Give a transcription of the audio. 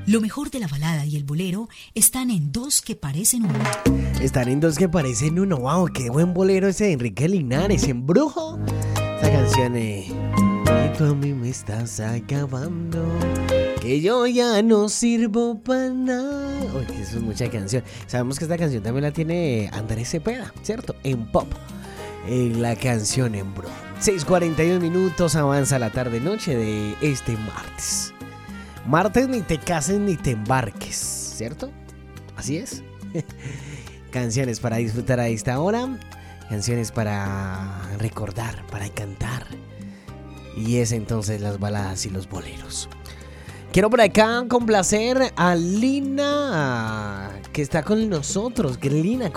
Lo mejor de la balada y el bolero están en Dos que parecen uno. Están en Dos que parecen uno. Wow, qué buen bolero ese de Enrique Linares, Embrujo. Esa canción, que tú a mí me estás acabando, que yo ya no sirvo para nada. Uy, eso es mucha canción. Sabemos que esta canción también la tiene Andrés Cepeda, ¿cierto? En pop. La canción Embrujo. 6:41 minutos, avanza la tarde-noche de este martes. Martes ni te cases ni te embarques, ¿cierto? Así es. Canciones para disfrutar a esta hora. Canciones para recordar, para cantar. Y es entonces las baladas y los boleros. Quiero por acá complacer a Lina, que está con nosotros. Lina,